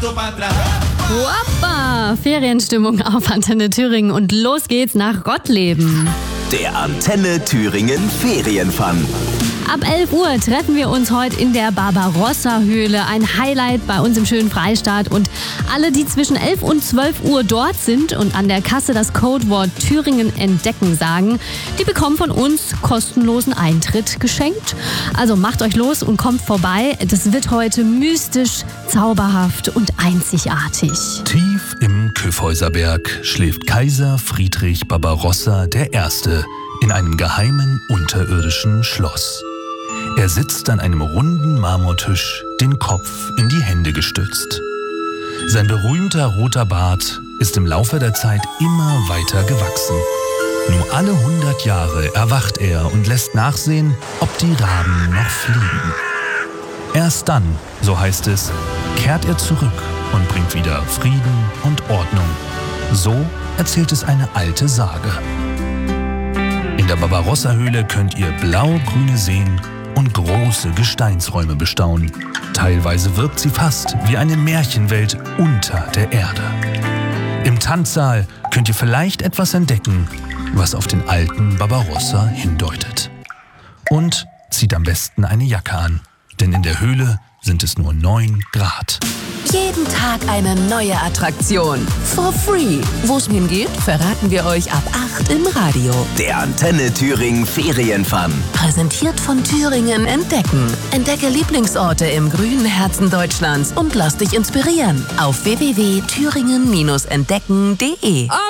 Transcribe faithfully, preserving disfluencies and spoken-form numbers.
Hoppa! Ferienstimmung auf Antenne Thüringen und los geht's nach Gottleben. Der Antenne Thüringen Ferienfun. Ab elf Uhr treffen wir uns heute in der Barbarossa-Höhle. Ein Highlight bei uns im schönen Freistaat. Und alle, die zwischen elf und zwölf Uhr dort sind und an der Kasse das Codewort Thüringen entdecken sagen, die bekommen von uns kostenlosen Eintritt geschenkt. Also macht euch los und kommt vorbei. Das wird heute mystisch, zauberhaft und einzigartig. Tief im Kyffhäuserberg schläft Kaiser Friedrich Barbarossa der Erste in einem geheimen unterirdischen Schloss. Er sitzt an einem runden Marmortisch, den Kopf in die Hände gestützt. Sein berühmter roter Bart ist im Laufe der Zeit immer weiter gewachsen. Nur alle hundert Jahre erwacht er und lässt nachsehen, ob die Raben noch fliegen. Erst dann, so heißt es, kehrt er zurück und bringt wieder Frieden und Ordnung. So erzählt es eine alte Sage. In der Barbarossa-Höhle könnt ihr blau-grüne Seen und große Gesteinsräume bestaunen. Teilweise wirkt sie fast wie eine Märchenwelt unter der Erde. Im Tanzsaal könnt ihr vielleicht etwas entdecken, was auf den alten Barbarossa hindeutet. Und zieht am besten eine Jacke an, denn in der Höhle sind es nur neun Grad. Jeden Tag eine neue Attraktion. For free. Wo es hingeht, verraten wir euch ab acht im Radio. Der Antenne Thüringen Ferienfun. Präsentiert von Thüringen Entdecken. Entdecke Lieblingsorte im grünen Herzen Deutschlands und lass dich inspirieren. Auf w w w punkt thüringen Bindestrich entdecken punkt de.